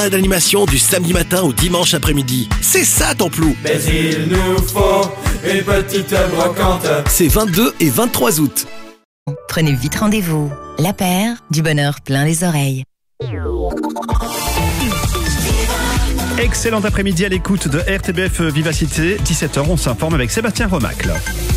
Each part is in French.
D'animation du samedi matin au dimanche après-midi. C'est ça ton plou. Mais il nous faut une petite brocante. C'est 22 et 23 août. Prenez vite rendez-vous. La paire, du bonheur plein les oreilles. Excellent après-midi à l'écoute de RTBF Vivacité. 17h, on s'informe avec Sébastien Remacle.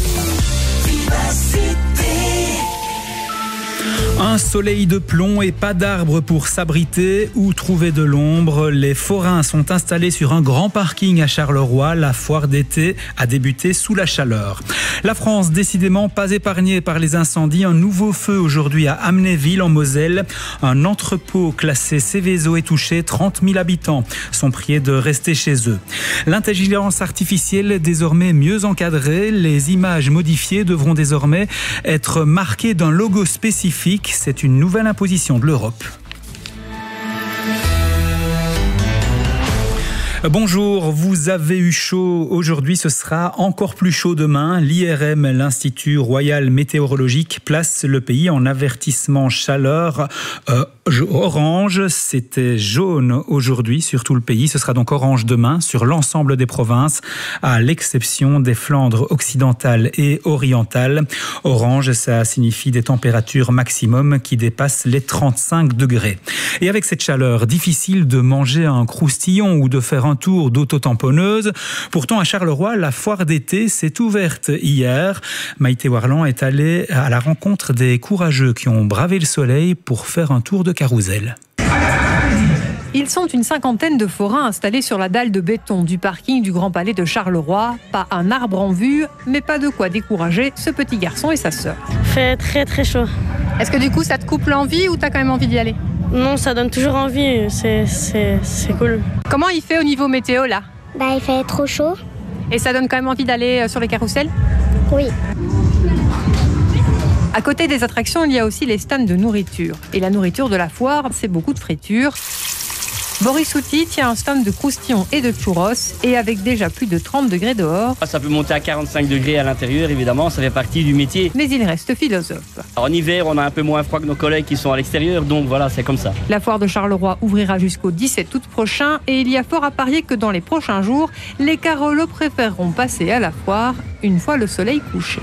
Un soleil de plomb et pas d'arbres pour s'abriter ou trouver de l'ombre. Les forains sont installés sur un grand parking à Charleroi. La foire d'été a débuté sous la chaleur. La France, décidément pas épargnée par les incendies. Un nouveau feu aujourd'hui à Amnéville en Moselle. Un entrepôt classé Céveso est touché. 30 000 habitants sont priés de rester chez eux. L'intelligence artificielle désormais mieux encadrée. Les images modifiées devront désormais être marquées d'un logo spécifique. C'est une nouvelle imposition de l'Europe. Bonjour, vous avez eu chaud aujourd'hui, ce sera encore plus chaud demain. L'IRM, l'Institut Royal Météorologique, place le pays en avertissement chaleur orange. C'était jaune aujourd'hui sur tout le pays, ce sera donc orange demain sur l'ensemble des provinces, à l'exception des Flandres occidentales et orientales. Orange, ça signifie des températures maximum qui dépassent les 35 degrés. Et avec cette chaleur, difficile de manger un croustillon ou de faire un tour d'auto-tamponneuse. Pourtant, à Charleroi, la foire d'été s'est ouverte hier. Maïté Warland est allée à la rencontre des courageux qui ont bravé le soleil pour faire un tour de carrousel. Ils sont une cinquantaine de forains installés sur la dalle de béton du parking du Grand Palais de Charleroi. Pas un arbre en vue, mais pas de quoi décourager ce petit garçon et sa sœur. Il fait très très chaud. Est-ce que du coup ça te coupe l'envie ou t'as quand même envie d'y aller ? Non, ça donne toujours envie, c'est cool. Comment il fait au niveau météo là ? Il fait trop chaud. Et ça donne quand même envie d'aller sur les carrousels ? Oui. À côté des attractions, il y a aussi les stands de nourriture. Et la nourriture de la foire, c'est beaucoup de friture. Boris Outi tient un stand de croustillons et de churros, et avec déjà plus de 30 degrés dehors. Ça peut monter à 45 degrés à l'intérieur, évidemment, ça fait partie du métier. Mais il reste philosophe. En hiver, on a un peu moins froid que nos collègues qui sont à l'extérieur, donc voilà, c'est comme ça. La foire de Charleroi ouvrira jusqu'au 17 août prochain, et il y a fort à parier que dans les prochains jours, les carolos préféreront passer à la foire une fois le soleil couché.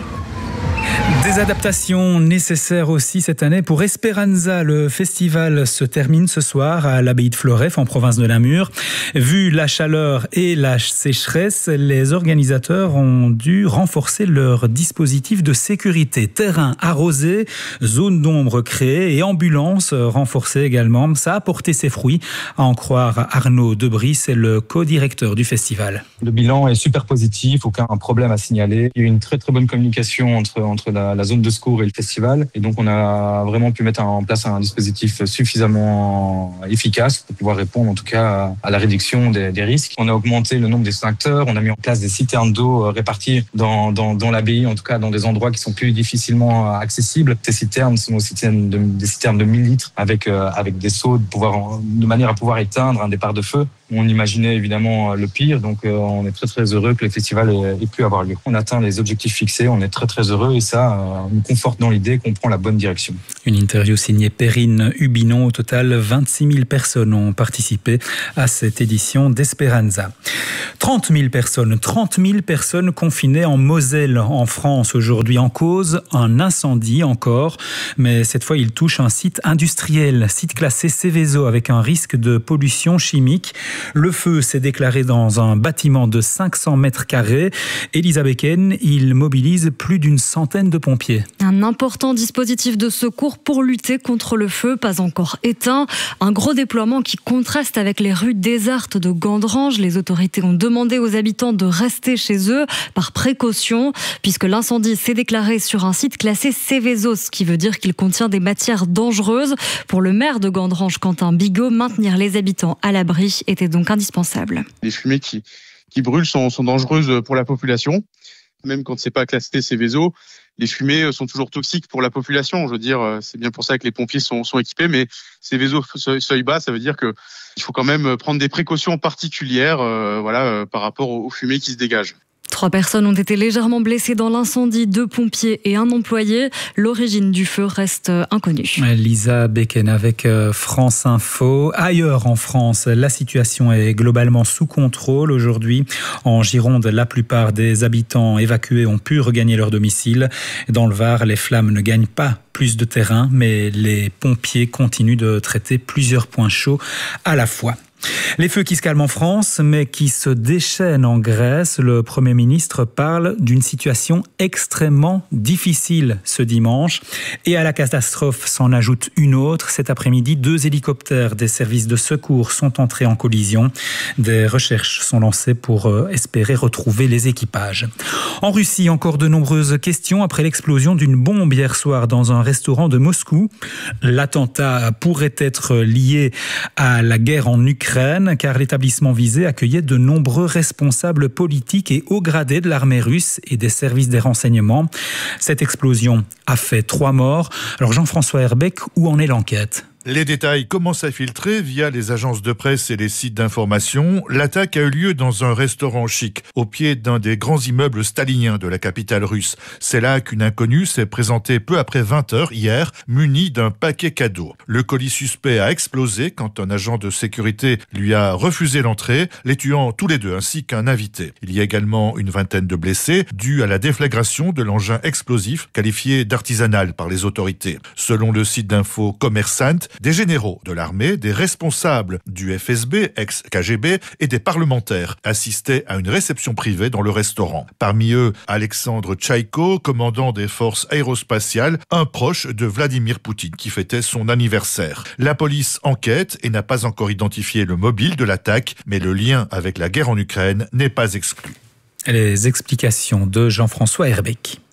Des adaptations nécessaires aussi cette année pour Esperanza. Le festival se termine ce soir à l'abbaye de Floreffe en province de Namur. Vu la chaleur et la sécheresse, les organisateurs ont dû renforcer leur dispositif de sécurité. Terrain arrosé, zone d'ombre créée et ambulance renforcée également. Ça a porté ses fruits, à en croire Arnaud Debris, c'est le co-directeur du festival. Le bilan est super positif, aucun problème à signaler. Il y a eu une très très bonne communication entre la zone de secours et le festival. Et donc, on a vraiment pu mettre en place un dispositif suffisamment efficace pour pouvoir répondre, en tout cas, à la réduction des risques. On a augmenté le nombre d'extincteurs. On a mis en place des citernes d'eau réparties dans l'abbaye, en tout cas, dans des endroits qui sont plus difficilement accessibles. Ces citernes sont des citernes de 1000 litres avec des seaux de manière à pouvoir éteindre un départ de feu. On imaginait évidemment le pire, donc on est très très heureux que le festival ait pu avoir lieu. On atteint les objectifs fixés, on est très très heureux et ça nous conforte dans l'idée qu'on prend la bonne direction. Une interview signée Perrine Hubinon. Au total, 26 000 personnes ont participé à cette édition d'Esperanza. 30 000 personnes confinées en Moselle, en France aujourd'hui, en cause un incendie encore, mais cette fois il touche un site industriel, site classé Céveso avec un risque de pollution chimique. Le feu s'est déclaré dans un bâtiment de 500 mètres carrés. Elisa Becken, il mobilise plus d'une centaine de pompiers. Un important dispositif de secours pour lutter contre le feu, pas encore éteint. Un gros déploiement qui contraste avec les rues désertes de Gandrange. Les autorités ont demandé aux habitants de rester chez eux par précaution, puisque l'incendie s'est déclaré sur un site classé Céveso, ce qui veut dire qu'il contient des matières dangereuses. Pour le maire de Gandrange, Quentin Bigot, maintenir les habitants à l'abri était donc indispensable. Les fumées qui brûlent sont dangereuses pour la population. Même quand c'est pas classé Céveso, les fumées sont toujours toxiques pour la population. Je veux dire, c'est bien pour ça que les pompiers sont équipés, mais Céveso seuil bas, ça veut dire que il faut quand même prendre des précautions particulières, par rapport aux fumées qui se dégagent. 3 personnes ont été légèrement blessées dans l'incendie, 2 pompiers et un employé. L'origine du feu reste inconnue. Lisa Becken avec France Info. Ailleurs en France, la situation est globalement sous contrôle aujourd'hui. En Gironde, la plupart des habitants évacués ont pu regagner leur domicile. Dans le Var, les flammes ne gagnent pas plus de terrain, mais les pompiers continuent de traiter plusieurs points chauds à la fois. Les feux qui se calment en France, mais qui se déchaînent en Grèce. Le Premier ministre parle d'une situation extrêmement difficile ce dimanche. Et à la catastrophe s'en ajoute une autre. Cet après-midi, 2 hélicoptères des services de secours sont entrés en collision. Des recherches sont lancées pour espérer retrouver les équipages. En Russie, encore de nombreuses questions après l'explosion d'une bombe hier soir dans un restaurant de Moscou. L'attentat pourrait être lié à la guerre en Ukraine, car l'établissement visé accueillait de nombreux responsables politiques et hauts gradés de l'armée russe et des services des renseignements. Cette explosion a fait 3 morts. Alors Jean-François Herbeck, où en est l'enquête ? Les détails commencent à filtrer via les agences de presse et les sites d'information. L'attaque a eu lieu dans un restaurant chic, au pied d'un des grands immeubles staliniens de la capitale russe. C'est là qu'une inconnue s'est présentée peu après 20h hier, munie d'un paquet cadeau. Le colis suspect a explosé quand un agent de sécurité lui a refusé l'entrée, les tuant tous les 2 ainsi qu'un invité. Il y a également une vingtaine de blessés, dus à la déflagration de l'engin explosif qualifié d'artisanal par les autorités. Selon le site d'info Commerçant, des généraux de l'armée, des responsables du FSB, ex-KGB, et des parlementaires assistaient à une réception privée dans le restaurant. Parmi eux, Alexandre Tchaïko, commandant des forces aérospatiales, un proche de Vladimir Poutine qui fêtait son anniversaire. La police enquête et n'a pas encore identifié le mobile de l'attaque, mais le lien avec la guerre en Ukraine n'est pas exclu. Les explications de Jean-François Herbeck.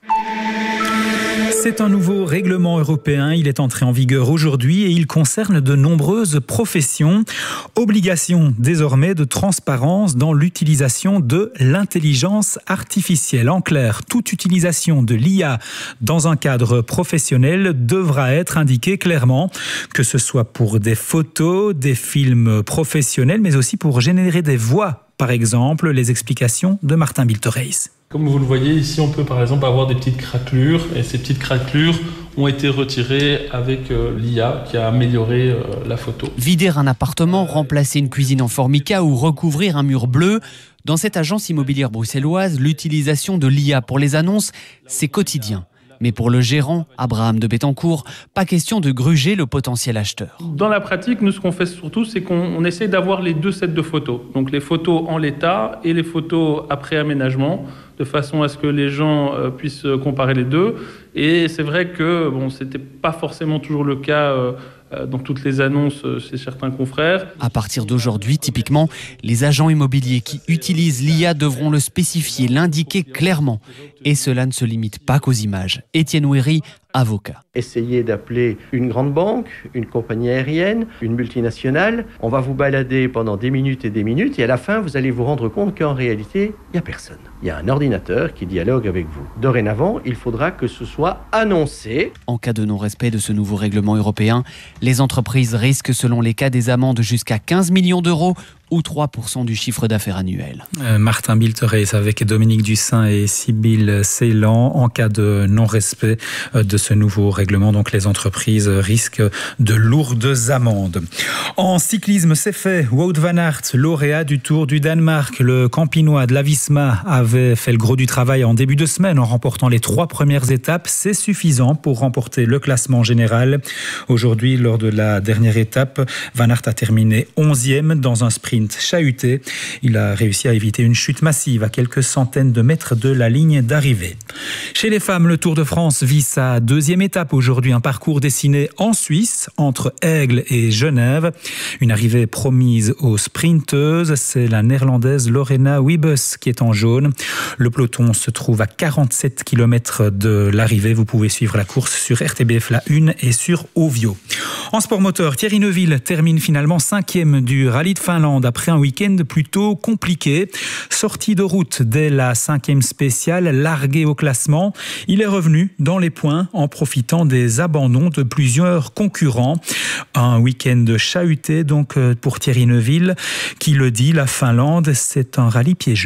C'est un nouveau règlement européen, il est entré en vigueur aujourd'hui et il concerne de nombreuses professions. Obligation désormais de transparence dans l'utilisation de l'intelligence artificielle. En clair, toute utilisation de l'IA dans un cadre professionnel devra être indiquée clairement, que ce soit pour des photos, des films professionnels, mais aussi pour générer des voix. Par exemple, les explications de Martin Biltereis. Comme vous le voyez ici, on peut par exemple avoir des petites craquelures et ces petites craquelures ont été retirées avec l'IA qui a amélioré la photo. Vider un appartement, remplacer une cuisine en formica ou recouvrir un mur bleu. Dans cette agence immobilière bruxelloise, l'utilisation de l'IA pour les annonces, c'est quotidien. Mais pour le gérant, Abraham de Bettencourt, pas question de gruger le potentiel acheteur. Dans la pratique, nous, ce qu'on fait surtout, c'est qu'on essaie d'avoir les 2 sets de photos. Donc les photos en l'état et les photos après aménagement, de façon à ce que les gens puissent comparer les 2. Et c'est vrai que c'était pas forcément toujours le cas dans toutes les annonces chez certains confrères. À partir d'aujourd'hui, typiquement, les agents immobiliers qui utilisent l'IA devront le spécifier, l'indiquer clairement. Et cela ne se limite pas qu'aux images. Étienne Ouéry, avocat. Essayez d'appeler une grande banque, une compagnie aérienne, une multinationale. On va vous balader pendant des minutes et à la fin, vous allez vous rendre compte qu'en réalité, il n'y a personne. Il y a un ordinateur qui dialogue avec vous. Dorénavant, il faudra que ce soit annoncé. En cas de non-respect de ce nouveau règlement européen, les entreprises risquent selon les cas des amendes jusqu'à 15 millions d'euros ou 3% du chiffre d'affaires annuel. Martin Biltereis avec Dominique Dussin et Sybille Ceylan. En cas de non-respect de ce nouveau règlement, donc les entreprises risquent de lourdes amendes. En cyclisme, c'est fait. Wout van Aert, lauréat du Tour du Danemark. Le Campinois de la Visma avait fait le gros du travail en début de semaine en remportant les 3 premières étapes. C'est suffisant pour remporter le classement général. Aujourd'hui, lors de la dernière étape, Van Aert a terminé 11e dans un sprint chahuté. Il a réussi à éviter une chute massive à quelques centaines de mètres de la ligne d'arrivée. Chez les femmes, le Tour de France vit sa 2e étape aujourd'hui. Un parcours dessiné en Suisse, entre Aigle et Genève. Une arrivée promise aux sprinteuses. C'est la néerlandaise Lorena Wiebes qui est en jaune. Le peloton se trouve à 47 km de l'arrivée. Vous pouvez suivre la course sur RTBF La Une et sur Ovio. En sport moteur, Thierry Neuville termine finalement 5e du rallye de Finlande après un week-end plutôt compliqué. Sorti de route dès la 5e spéciale, largué au classement. Il est revenu dans les points en profitant des abandons de plusieurs concurrents. Un week-end chahuté donc pour Thierry Neuville qui le dit, la Finlande, c'est un rallye piégeux.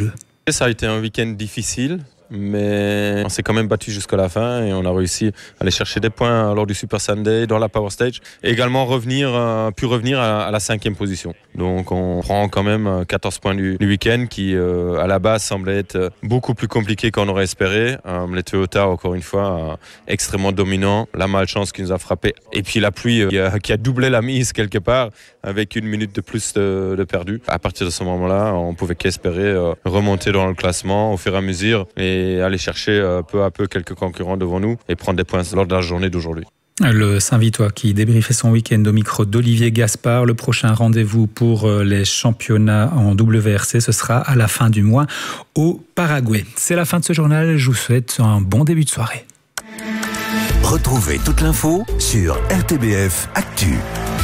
Ça a été un week-end difficile, mais on s'est quand même battu jusqu'à la fin et on a réussi à aller chercher des points lors du Super Sunday, dans la Power Stage, et également revenir à la 5e position. Donc on prend quand même 14 points du week-end qui à la base semblait être beaucoup plus compliqué qu'on aurait espéré. Les Toyota, encore une fois, extrêmement dominants, la malchance qui nous a frappé, et puis la pluie qui a doublé la mise quelque part avec 1 minute de plus de perdu. À partir de ce moment-là, on pouvait qu'espérer remonter dans le classement au fur et à mesure et aller chercher peu à peu quelques concurrents devant nous et prendre des points lors de la journée d'aujourd'hui. Le Saint-Vitois qui débriefait son week-end au micro d'Olivier Gaspard. Le prochain rendez-vous pour les championnats en WRC, ce sera à la fin du mois au Paraguay. C'est la fin de ce journal. Je vous souhaite un bon début de soirée. Retrouvez toute l'info sur RTBF Actu.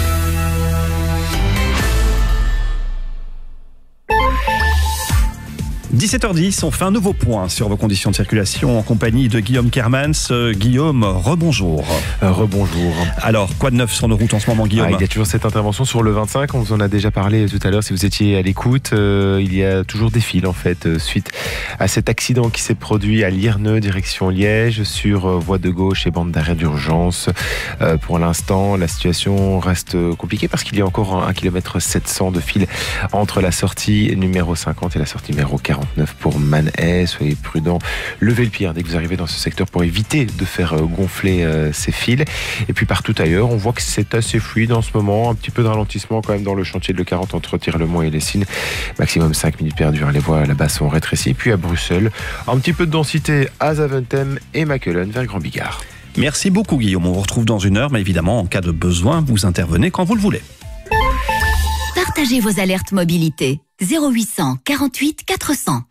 – 17h10, on fait un nouveau point sur vos conditions de circulation en compagnie de Guillaume Kermans. Guillaume, rebonjour. Rebonjour. Alors, quoi de neuf sur nos routes en ce moment, Guillaume ? Il y a toujours cette intervention sur le 25, on vous en a déjà parlé tout à l'heure si vous étiez à l'écoute. Il y a toujours des files en fait, suite à cet accident qui s'est produit à Lierneux, direction Liège, sur voie de gauche et bande d'arrêt d'urgence. Pour l'instant, la situation reste compliquée parce qu'il y a encore 1,7 km de file entre la sortie numéro 50 et la sortie numéro 49 pour Manet. Soyez prudents, levez le pied dès que vous arrivez dans ce secteur pour éviter de faire gonfler ces fils. Et puis partout ailleurs, on voit que c'est assez fluide en ce moment, un petit peu de ralentissement quand même dans le chantier de l'E40 entre Tirlemont et Lessines, maximum 5 minutes perdues, les voies là-bas sont rétrécies. Puis à Bruxelles, un petit peu de densité à Zaventem et Makelen vers Grand Bigard. Merci beaucoup Guillaume, on vous retrouve dans 1 heure, mais évidemment en cas de besoin, vous intervenez quand vous le voulez. Partagez vos alertes mobilité. 0800 48 400.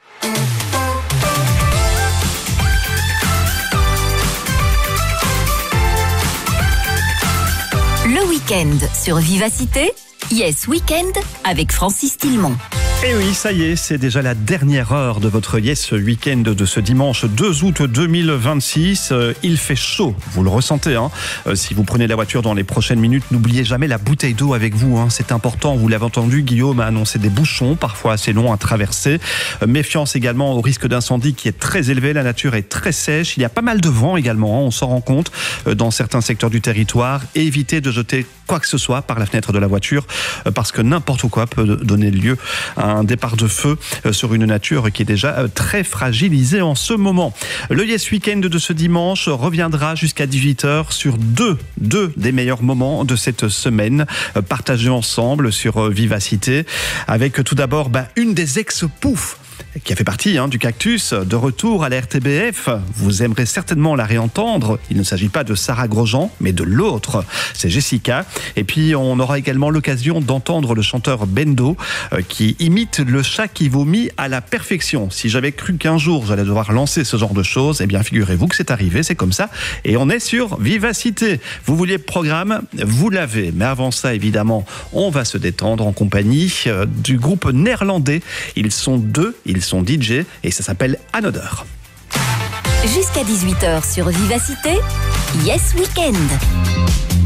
Le week-end sur Vivacité, Yes Weekend avec Francis Tillemont. Et oui, ça y est, c'est déjà la dernière heure de votre Yes Weekend de ce dimanche 2 août 2026. Il fait chaud, vous le ressentez. Si vous prenez la voiture dans les prochaines minutes, n'oubliez jamais la bouteille d'eau avec vous. C'est important, vous l'avez entendu, Guillaume a annoncé des bouchons, parfois assez longs à traverser. Méfiance également au risque d'incendie qui est très élevé, la nature est très sèche. Il y a pas mal de vent également, on s'en rend compte dans certains secteurs du territoire. Et évitez de jeter quoi que ce soit par la fenêtre de la voiture parce que n'importe quoi peut donner lieu à un départ de feu sur une nature qui est déjà très fragilisée en ce moment. Le Yes Weekend de ce dimanche reviendra jusqu'à 18h sur deux des meilleurs moments de cette semaine partagés ensemble sur Vivacité, avec tout d'abord une des ex-poufs qui a fait partie du Cactus, de retour à la RTBF. Vous aimerez certainement la réentendre. Il ne s'agit pas de Sarah Grosjean, mais de l'autre. C'est Jessica. Et puis, on aura également l'occasion d'entendre le chanteur Bendo qui imite le chat qui vomit à la perfection. Si j'avais cru qu'un jour j'allais devoir lancer ce genre de choses, eh bien, figurez-vous que c'est arrivé, c'est comme ça. Et on est sur Vivacité. Vous vouliez le programme, vous l'avez. Mais avant ça, évidemment, on va se détendre en compagnie du groupe néerlandais. Ils sont 2, ils sont DJ et ça s'appelle Another. Jusqu'à 18h sur Vivacité, Yes Weekend.